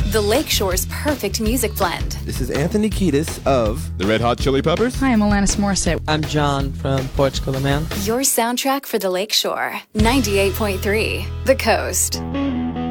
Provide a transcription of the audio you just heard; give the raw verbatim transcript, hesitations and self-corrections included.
The Lakeshore's perfect music blend. This is Anthony Kiedis of the Red Hot Chili Peppers. Hi, I'm Alanis Morissette. I'm John from Portugal the Man. Your soundtrack for the Lakeshore. ninety-eight point three The Coast.